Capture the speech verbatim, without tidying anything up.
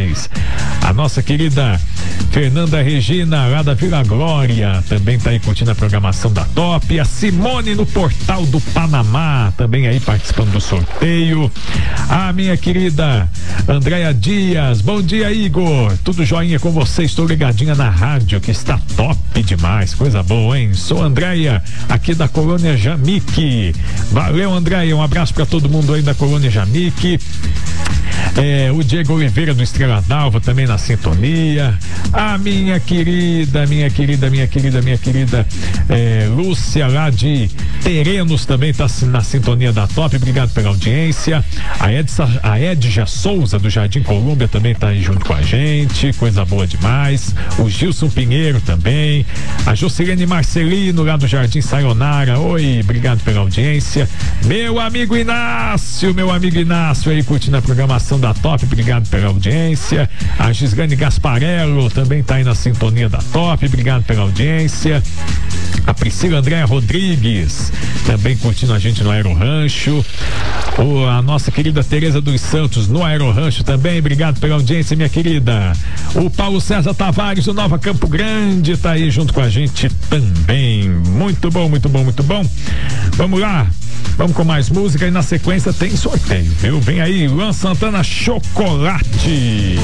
demais. A nossa querida Fernanda Regina, lá da Vila Glória, também tá aí curtindo a programação da Top. A Simone no Portal do Panamá, também aí participando do sorteio. A minha querida Andréia Dias, bom dia, Igor. Tudo joinha com você? Estou ligadinha na rádio, que está top demais, coisa boa, hein? Sou Andréia, aqui da Colônia Jamique. Valeu, Andréia, um abraço para todo mundo aí da Colônia Jamique. É, o Diego Oliveira do Estrela d'Alva também na sintonia. A minha querida, minha querida, minha querida, minha querida é, Lúcia lá de Terenos também tá na sintonia da Top. Obrigado pela audiência. A, Edsa, a Edja Souza do Jardim Colômbia também tá aí junto com a gente, coisa boa demais. O Gilson Pinheiro também. A Jocilene Marcelino lá do Jardim Sayonara. Oi, obrigado pela audiência. Meu amigo Inácio, meu amigo Inácio aí curtindo a programação da Top, obrigado pela audiência. A Gislane Gasparello também tá aí na sintonia da Top, obrigado pela audiência. A Priscila Andréa Rodrigues também curtindo a gente no Aero Rancho. O, a nossa querida Tereza dos Santos no Aero Rancho também, obrigado pela audiência, minha querida. O Paulo César Tavares do Nova Campo Grande tá aí junto com a gente também. Muito bom, muito bom, muito bom. Vamos lá, vamos com mais música e na sequência tem sorteio, viu? Vem aí, Luan Santana Chocolate.